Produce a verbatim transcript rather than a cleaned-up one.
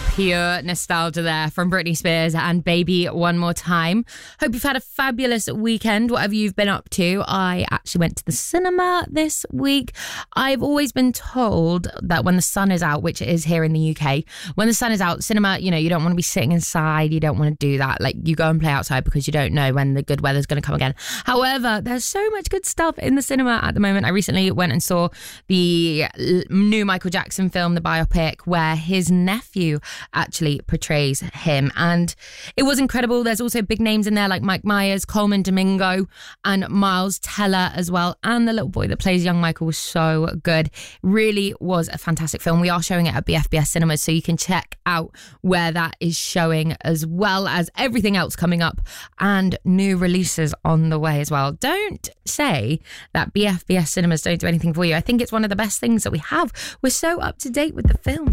Pure nostalgia there from Britney Spears and Baby One More Time. Hope you've had a fabulous weekend, whatever you've been up to. I actually went to the cinema this week. I've always been told that when the sun is out, which it is here in the U K, when the sun is out, cinema, you know, you don't want to be sitting inside. You don't want to do that. Like, you go and play outside because you don't know when the good weather's going to come again. However, there's so much good stuff in the cinema at the moment. I recently went and saw the new Michael Jackson film, the biopic, where his nephew actually portrays him, and it was incredible. There's also big names in there like Mike Myers, Coleman Domingo, and Miles Teller as well, and the little boy that plays young Michael was so good. Really was a fantastic film. We are showing it at B F B S Cinemas, so you can check out where that is showing, as well as everything else coming up and new releases on the way as well. Don't say that B F B S Cinemas don't do anything for you. I think it's one of the best things that we have. We're so up to date with the film.